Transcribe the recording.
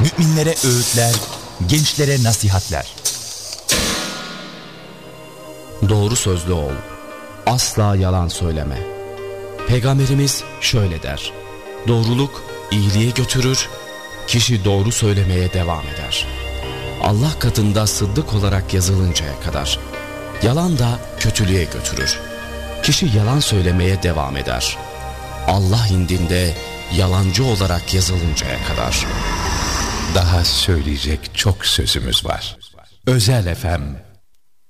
müminlere öğütler, gençlere nasihatler. Doğru sözlü ol, asla yalan söyleme. Peygamberimiz şöyle der: doğruluk iyiliğe götürür, kişi doğru söylemeye devam eder. Allah katında sıddık olarak yazılıncaya kadar. Yalan da kötülüğe götürür. Kişi yalan söylemeye devam eder. Allah indinde yalancı olarak yazılıncaya kadar. Daha söyleyecek çok sözümüz var. Özel FM